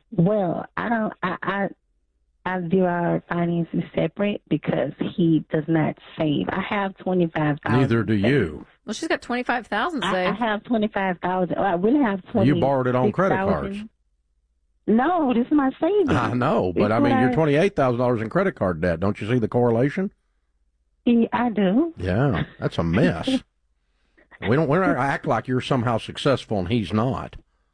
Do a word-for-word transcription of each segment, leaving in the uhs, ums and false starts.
Well, I don't. I I, I view our finances separate because he does not save. I have twenty five thousand. Neither do you. Well, she's got twenty-five thousand I, I saved. have twenty five thousand. I really have twenty. You borrowed it on credit cards. No, this is my savings. I know, but It's I mean, what you're twenty-eight thousand dollars in credit card debt. Don't you see the correlation? Yeah, I do. Yeah, that's a mess. we don't, we don't act like you're somehow successful and he's not.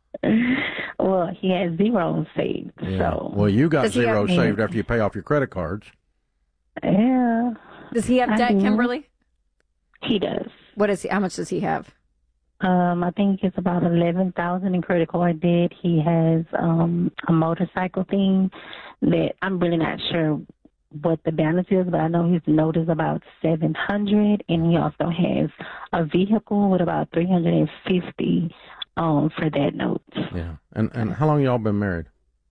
Well, he has zero saved. Yeah. So. Well, you got Does he zero have- saved after you pay off your credit cards. Yeah. Does he have I debt, do. Kimberly? He does. What is he? How much does he have? Um, I think it's about eleven thousand in credit card debt. He has um a motorcycle thing that I'm really not sure what the balance is, but I know his note is about seven hundred, and he also has a vehicle with about three hundred and fifty um for that note. Yeah. And and how long y'all been married?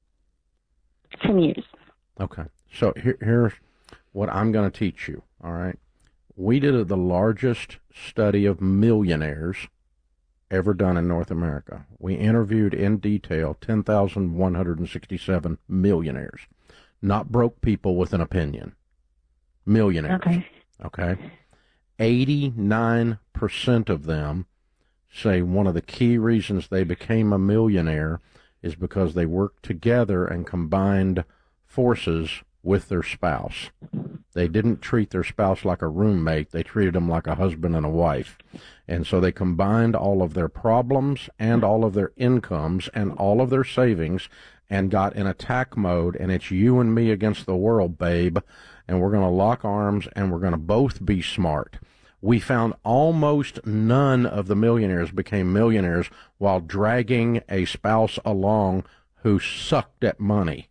Ten years. Okay. So here, here's what I'm going to teach you. All right. We did the largest study of millionaires ever done in North America. We interviewed in detail ten thousand one hundred sixty-seven millionaires, not broke people with an opinion. Millionaires. Okay. Okay. eighty-nine percent of them say one of the key reasons they became a millionaire is because they worked together and combined forces with their spouse. They didn't treat their spouse like a roommate. They treated them like a husband and a wife. And so they combined all of their problems and all of their incomes and all of their savings and got in attack mode. And it's you and me against the world, babe. And we're going to lock arms and we're going to both be smart. We found almost none of the millionaires became millionaires while dragging a spouse along who sucked at money.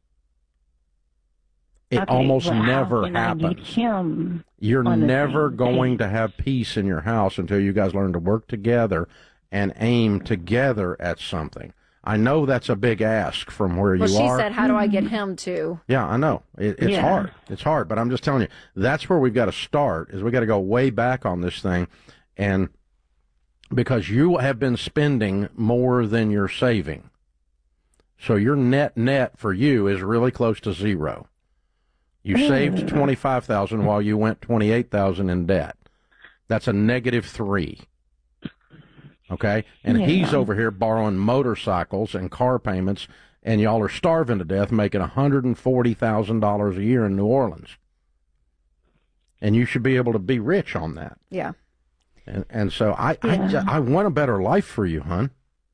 It Okay, almost well, how never can I get happens. him You're on the never same going page? to have peace in your house until you guys learn to work together and aim together at something. I know that's a big ask from where Well, you she are. said, how do I get him to? Yeah, I know. It, it's Yeah. hard. It's hard, but I'm just telling you, that's where we've got to start, is we got to go way back on this thing, and because you have been spending more than you're saving. So your net net for you is really close to zero. You saved twenty-five thousand dollars while you went twenty-eight thousand dollars in debt. That's a negative three. Okay? And Yeah. he's over here borrowing motorcycles and car payments, and y'all are starving to death, making one hundred forty thousand dollars a year in New Orleans. And you should be able to be rich on that. Yeah. And, and so I, I, Yeah. ju- I want a better life for you, hon.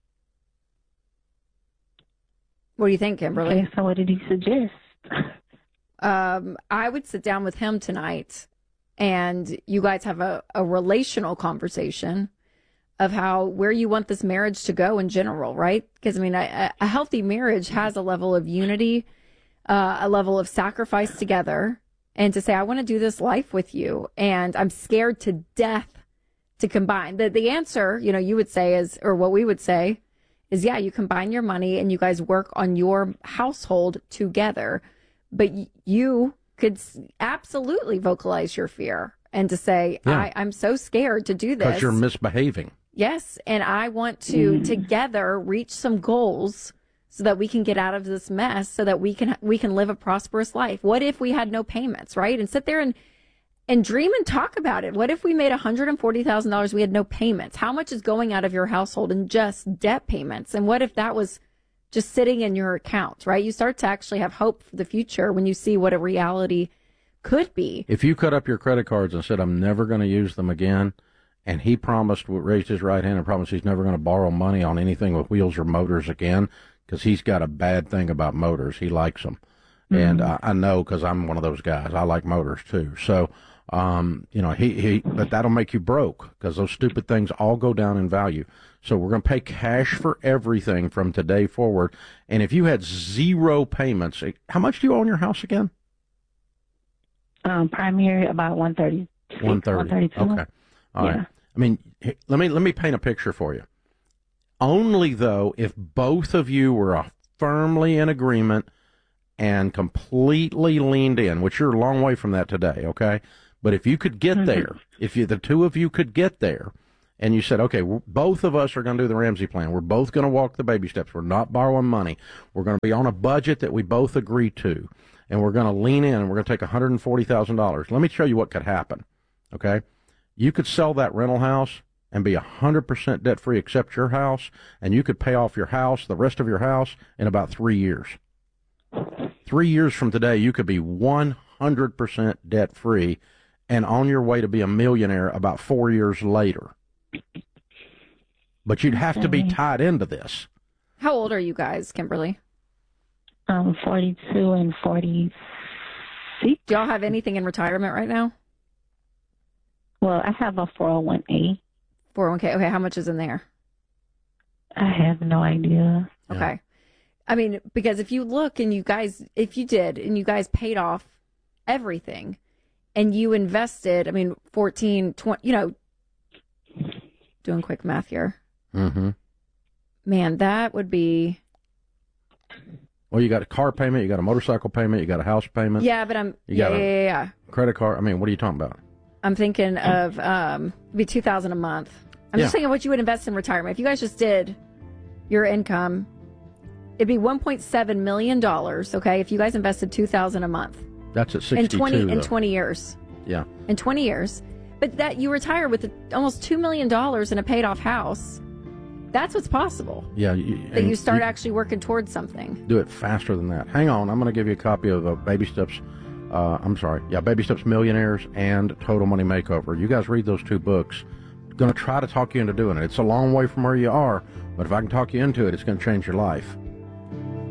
What do you think, Kimberly? Okay, so what did he suggest? Um, I would sit down with him tonight and you guys have a, a relational conversation of how, where you want this marriage to go in general, right? Because, I mean, a, a healthy marriage has a level of unity, uh, a level of sacrifice together, and to say, I want to do this life with you, and I'm scared to death to combine. The, the answer, you know, you would say is, or what we would say is, yeah, you combine your money and you guys work on your household together. But y- you could s- absolutely vocalize your fear and to say, Yeah. I, I'm so scared to do this. Because you're misbehaving. Yes, and I want to together reach some goals so that we can get out of this mess, so that we can we can live a prosperous life. What if we had no payments, right? And sit there and and dream and talk about it. What if we made one hundred forty thousand dollars, we had no payments? How much is going out of your household in just debt payments? And what if that was just sitting in your account, right? You start to actually have hope for the future when you see what a reality could be. If you cut up your credit cards and said, I'm never going to use them again, and he promised, raised his right hand and promised he's never going to borrow money on anything with wheels or motors again, because he's got a bad thing about motors. He likes them. Mm-hmm. And I, I know, because I'm one of those guys. I like motors too. So, um, you know, he, he, but that'll make you broke, because those stupid things all go down in value. So we're going to pay cash for everything from today forward. And if you had zero payments, how much do you own your house again? Um, primary about one thirty. one thirty. Okay. All yeah. right. I mean, let me let me paint a picture for you. Only though, if both of you were uh, firmly in agreement and completely leaned in, which you're a long way from that today, okay? But if you could get Mm-hmm. there, if you the two of you could get there, and you said, okay, we're, both of us are going to do the Ramsey plan. We're both going to walk the baby steps. We're not borrowing money. We're going to be on a budget that we both agree to, and we're going to lean in, and we're going to take one hundred forty thousand dollars. Let me show you what could happen, okay? You could sell that rental house and be one hundred percent debt-free except your house, and you could pay off your house, the rest of your house, in about three years. Three years from today, you could be one hundred percent debt-free and on your way to be a millionaire about four years later. But you'd have to be tied into this. How old are you guys, Kimberly? Um, forty-two and forty-six. Do y'all have anything in retirement right now? Well, I have a four oh one A. four oh one K. Okay, how much is in there? I have no idea. Okay. Yeah. I mean, because if you look and you guys, if you did and you guys paid off everything and you invested, I mean, fourteen, twenty, you know, doing quick math here. Mm-hmm. Man, that would be. Well, you got a car payment, you got a motorcycle payment, you got a house payment. Yeah, but I'm, You yeah, got a- yeah, yeah, yeah. Credit card. I mean, what are you talking about? I'm thinking of, um, it'd be two thousand a month. I'm Yeah. just thinking what you would invest in retirement. If you guys just did your income, it'd be one point seven million dollars, okay, if you guys invested two thousand a month. That's at sixty-two, in twenty though. in twenty years. Yeah. In twenty years. But that you retire with almost two million dollars in a paid off house. That's what's possible. Yeah. You, That and you start actually working towards something. do it faster than that. Hang on. I'm going to give you a copy of uh, Baby Steps. Uh, I'm sorry. Yeah, Baby Steps Millionaires and Total Money Makeover. You guys read those two books. Going to try to talk you into doing it. It's a long way from where you are, but if I can talk you into it, it's going to change your life.